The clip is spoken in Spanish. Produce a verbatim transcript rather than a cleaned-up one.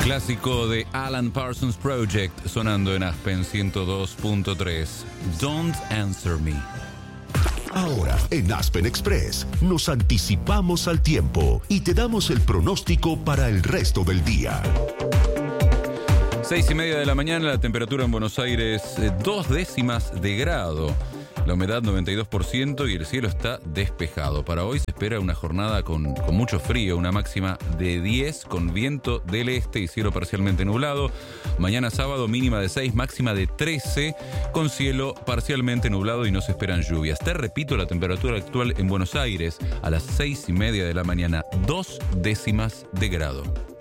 Clásico de Alan Parsons Project sonando en Aspen ciento dos punto tres. Don't Answer Me. Ahora, en Aspen Express, nos anticipamos al tiempo y te damos el pronóstico para el resto del día. Seis y media de la mañana, la temperatura en Buenos Aires, eh, dos décimas de grado. La humedad noventa y dos por ciento y el cielo está despejado. Para hoy se espera una jornada con, con mucho frío, una máxima de diez con viento del este y cielo parcialmente nublado. Mañana sábado mínima de seis, máxima de trece con cielo parcialmente nublado y no se esperan lluvias. Te repito la temperatura actual en Buenos Aires a las seis y media de la mañana, dos décimas de grado.